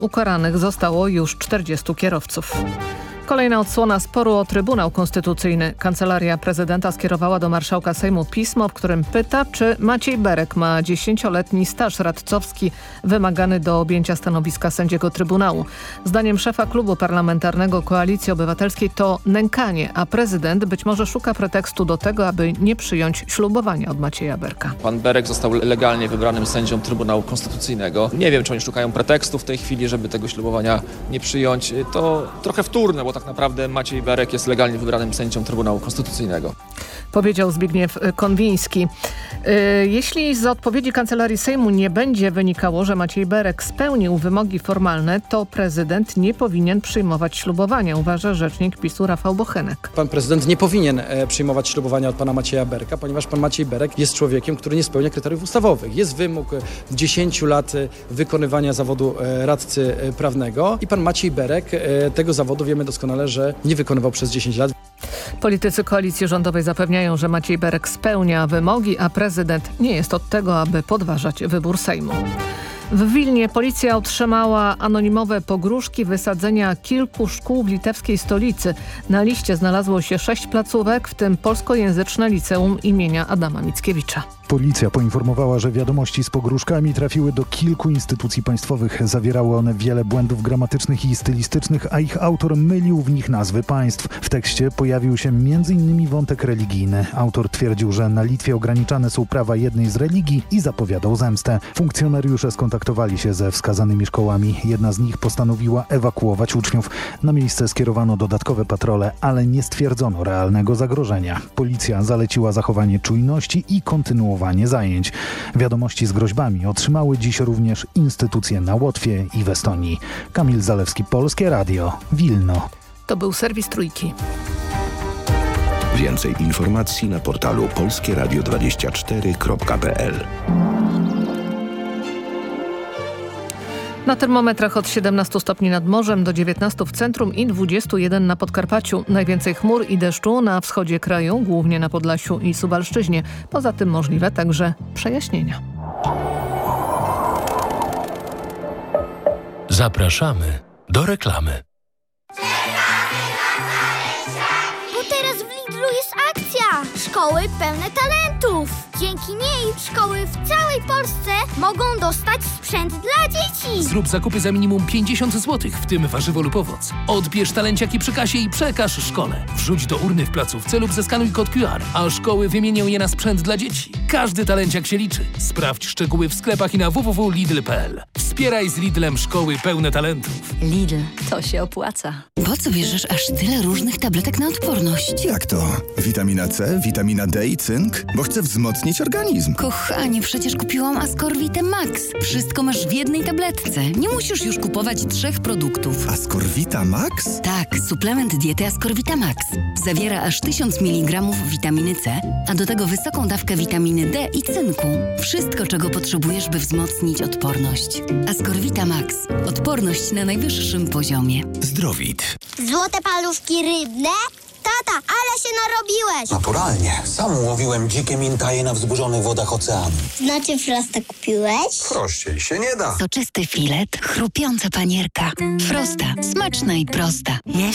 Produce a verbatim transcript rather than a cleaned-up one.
Ukaranych zostało już czterdziestu kierowców. Kolejna odsłona sporu o Trybunał Konstytucyjny. Kancelaria Prezydenta skierowała do marszałka Sejmu pismo, w którym pyta, czy Maciej Berek ma dziesięcioletni staż radcowski wymagany do objęcia stanowiska sędziego Trybunału. Zdaniem szefa klubu parlamentarnego Koalicji Obywatelskiej to nękanie, a prezydent być może szuka pretekstu do tego, aby nie przyjąć ślubowania od Macieja Berka. Pan Berek został legalnie wybranym sędzią Trybunału Konstytucyjnego. Nie wiem, czy oni szukają pretekstu w tej chwili, żeby tego ślubowania nie przyjąć. To trochę wtórne, bo tak naprawdę Maciej Berek jest legalnie wybranym sędzią Trybunału Konstytucyjnego. Powiedział Zbigniew Konwiński. Jeśli z odpowiedzi Kancelarii Sejmu nie będzie wynikało, że Maciej Berek spełnił wymogi formalne, to prezydent nie powinien przyjmować ślubowania, uważa rzecznik PiSu Rafał Bochenek. Pan prezydent nie powinien przyjmować ślubowania od pana Macieja Berka, ponieważ pan Maciej Berek jest człowiekiem, który nie spełnia kryteriów ustawowych. Jest wymóg dziesięciu lat wykonywania zawodu radcy prawnego i pan Maciej Berek tego zawodu, wiemy doskonale, że nie wykonywał przez dziesięć lat. Politycy koalicji rządowej zapewniają, że Maciej Berek spełnia wymogi, a prezydent nie jest od tego, aby podważać wybór Sejmu. W Wilnie policja otrzymała anonimowe pogróżki wysadzenia kilku szkół w litewskiej stolicy. Na liście znalazło się sześć placówek, w tym polskojęzyczne liceum imienia Adama Mickiewicza. Policja poinformowała, że wiadomości z pogróżkami trafiły do kilku instytucji państwowych. Zawierały one wiele błędów gramatycznych i stylistycznych, a ich autor mylił w nich nazwy państw. W tekście pojawił się między innymi wątek religijny. Autor twierdził, że na Litwie ograniczane są prawa jednej z religii i zapowiadał zemstę. Funkcjonariusze skontaktowali się ze wskazanymi szkołami. Jedna z nich postanowiła ewakuować uczniów. Na miejsce skierowano dodatkowe patrole, ale nie stwierdzono realnego zagrożenia. Policja zaleciła zachowanie czujności i kontynuowanie zajęć. Wiadomości z groźbami otrzymały dziś również instytucje na Łotwie i w Estonii. Kamil Zalewski, Polskie Radio, Wilno. To był serwis Trójki. Więcej informacji na portalu polskie radio dwadzieścia cztery kropka p l. Na termometrach od siedemnastu stopni nad morzem do dziewiętnastu w centrum i dwudziestu jeden na Podkarpaciu. Najwięcej chmur i deszczu na wschodzie kraju, głównie na Podlasiu i Suwalszczyźnie. Poza tym możliwe także przejaśnienia. Zapraszamy do reklamy. Bo teraz w Lidlu jest akcja! Szkoły pełne talentów! Dzięki niej szkoły w całej Polsce mogą dostać sprzęt dla dzieci! Zrób zakupy za minimum pięćdziesiąt złotych, w tym warzywo lub owoc. Odbierz talenciaki przy kasie i przekaż szkole. Wrzuć do urny w placówce lub zeskanuj kod Q R, a szkoły wymienią je na sprzęt dla dzieci. Każdy talenciak się liczy. Sprawdź szczegóły w sklepach i na w w w kropka lidl kropka p l. Wspieraj z Lidlem szkoły pełne talentów. Lidl, to się opłaca. Po co bierzesz aż tyle różnych tabletek na odporność? Jak to? Witamina C, witamina D i cynk? Bo chcę wzmocnić organizm. Kochanie, przecież kupiłam Ascorvite Max. Wszystko masz w jednej tabletce. Nie musisz już kupować trzech produktów. Ascorvita Max? Tak, suplement diety Ascorvita Max. Zawiera aż tysiąc miligramów witaminy C, a do tego wysoką dawkę witaminy D i cynku. Wszystko, czego potrzebujesz, by wzmocnić odporność. Ascorvita Max. Odporność na najwyższym poziomie. Zdrowit. Złote paluszki rybne? Tata, ale się narobiłeś! Naturalnie. Sam łowiłem dzikie mintaje na wzburzonych wodach oceanu. Znaczy Frosta kupiłeś? Prościej się nie da. Soczysty filet, chrupiąca panierka. Frosta. Smaczna i prosta.